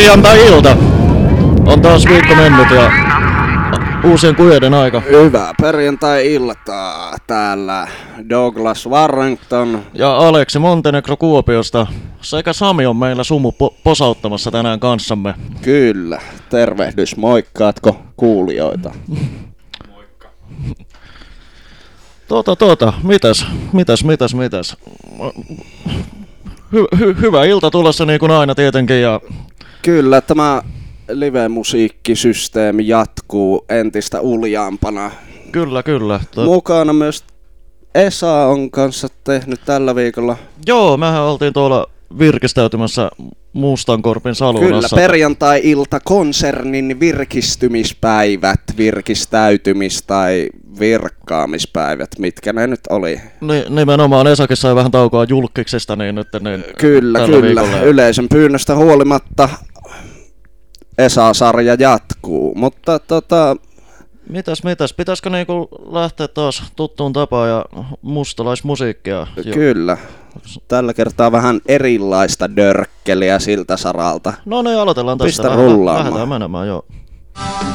Perjantai-ilta on taas viikko mennyt ja uusien kujeiden aika. Hyvää perjantai-iltaa täällä Douglas Warrington Ja Aleksi Montenegro Kuopiosta sekä Sami on meillä sumu posauttamassa tänään kanssamme. Kyllä, tervehdys, moikkaatko kuulijoita? Moikka. Mitäs? Hyvä ilta tulossa niin kuin aina tietenkin ja... Kyllä, tämä live-musiikkisysteemi jatkuu entistä uljaampana. Kyllä. Mukana myös Esa on kanssa tehnyt tällä viikolla. Joo, mehän oltiin tuolla virkistäytymässä Mustankorpin salunassa. Kyllä, perjantai-ilta konsernin virkistymispäivät, virkistäytymis- tai virkkaamispäivät, mitkä ne nyt oli. Nimenomaan Esakin sai vähän taukoa julkiksesta, niin nyt niin Kyllä, viikolla. yleisön pyynnöstä huolimatta Esa-sarja jatkuu, mutta Mitäs? Pitäisikö niinku lähteä taas tuttuun tapaan ja mustalaismusiikkia? Kyllä. Tällä kertaa vähän erilaista dörkkeliä siltä saralta. No niin, aloitellaan tästä. Pistä rullaamaan. Lähdetään menemään, joo.